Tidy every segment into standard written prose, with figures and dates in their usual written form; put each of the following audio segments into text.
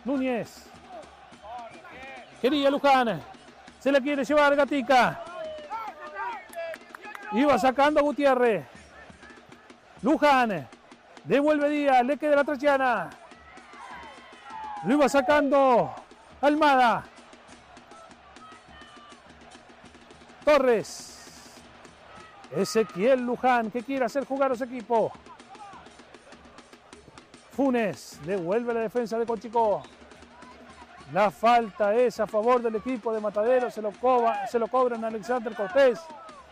Núñez. Quería Luján. Se la quiere llevar Gatica. Iba sacando Gutiérrez. Luján. Devuelve Díaz. Le queda la Trachiana. Lo iba sacando Almada. Torres. Ezequiel Luján, que quiere hacer jugar a su equipo. Funes. Devuelve la defensa de Cochico. La falta es a favor del equipo de Matadero. Se lo cobran a Alexander Cortés.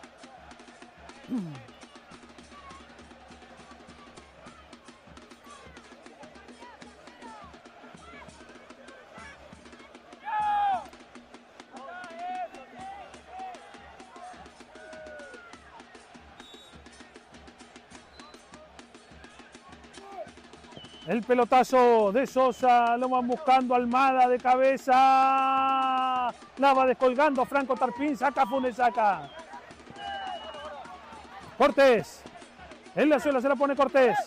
El pelotazo de Sosa, lo van buscando Almada de cabeza. La va descolgando Franco Tarpín, saca Funes, saca. Cortés. En la suela se la pone Cortés.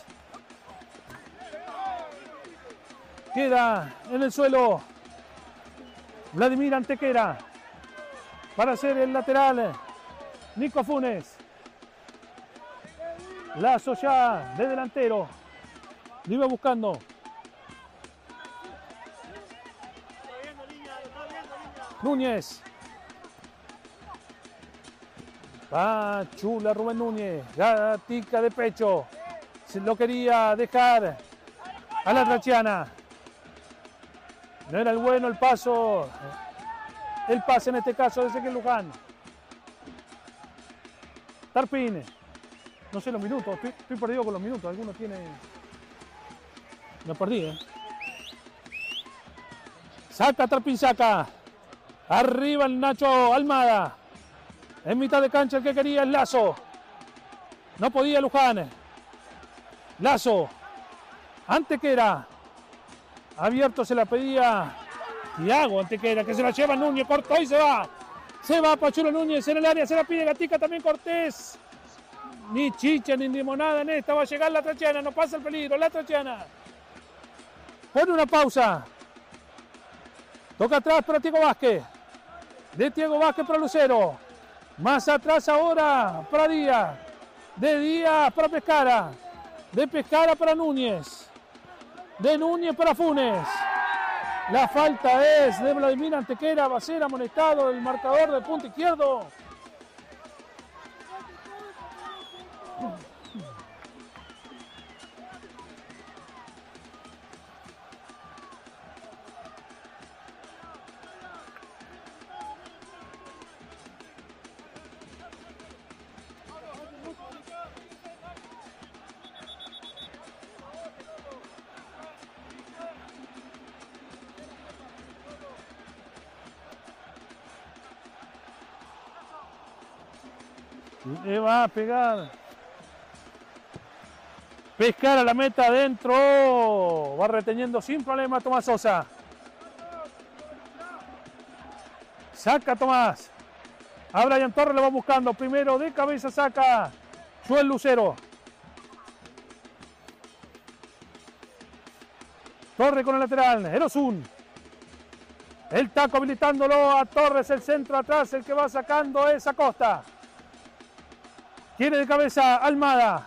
Queda en el suelo Vladimir Antequera para hacer el lateral. Nico Funes. Lazo ya de delantero. Lo iba buscando. Núñez. Va chula Rubén Núñez. Gatica de pecho. Se lo quería dejar a la Trachiana. No era el bueno el paso. El pase en este caso de Ezequiel Luján. Tarpín. No sé los minutos. Estoy perdido con los minutos. Algunos tienen... Me perdí, Saca Tarpín, saca. Arriba el Nacho Almada. En mitad de cancha el que quería el Lazo. No podía Luján. Lazo. Antequera. Abierto se la pedía Thiago Antequera, que se la lleva Núñez. Cortó y se va. Se va Pachulo Núñez en el área. Se la pide Gatica también Cortés. Ni chicha ni limonada en esta. Va a llegar la Trachiana. No pasa el peligro. La Trachiana. Pone una pausa. Toca atrás para Tiago Vázquez. De Tiago Vázquez para Lucero. Más atrás ahora para Díaz. De Díaz para Pescara. De Pescara para Núñez. De Núñez para Funes. La falta es de Vladimir Antequera. Va a ser amonestado el marcador del punto izquierdo. Le va a pegar. Pescara la meta adentro. Va reteniendo sin problema Tomás Sosa. Saca Tomás. A Brian Torres lo va buscando. Primero de cabeza saca Joel Lucero. Torres con el lateral. Erosun. El taco habilitándolo a Torres. El centro atrás. El que va sacando es Acosta. Quiere de cabeza Almada.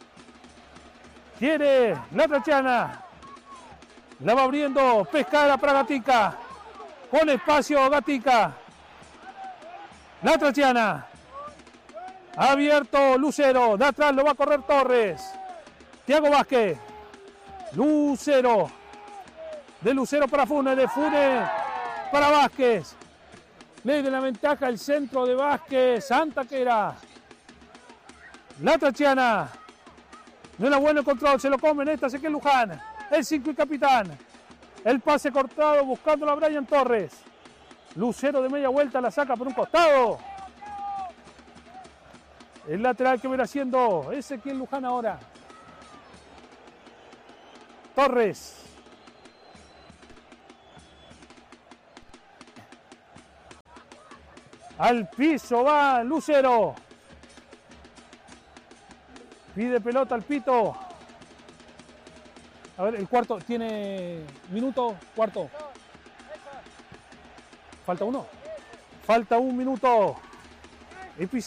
Quiere la Trachiana. La va abriendo Pescara para Gatica. Con espacio Gatica. La Trachiana. Abierto Lucero. De atrás lo va a correr Torres. Thiago Vázquez. Lucero. De Lucero para Funes. De Funes para Vázquez. Le da la ventaja el centro de Vázquez. Antequera. La Trachiana. No era bueno el control, se lo comen esta, Ezequiel Luján. El 5 y capitán. El pase cortado buscándolo a Brian Torres. Lucero de media vuelta la saca por un costado. El lateral que viene haciendo Ezequiel Luján ahora. Torres. Al piso va Lucero. Pide pelota al Pito. A ver, el cuarto tiene minuto, cuarto. Falta uno. Falta un minuto.